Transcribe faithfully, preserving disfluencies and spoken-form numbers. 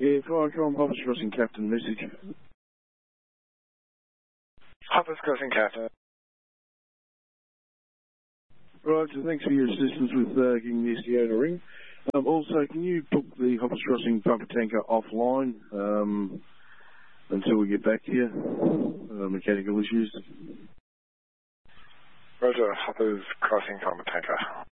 Yeah, fire com, Hoppers Crossing Captain, message. Hoppers Crossing Captain. Right, so thanks for your assistance with uh, getting the S D O to ring. Um, also, can you book the Hoppers Crossing pumper tanker offline um, until we get back here? Uh, mechanical issues. Roger, Hoppers Crossing pumper tanker.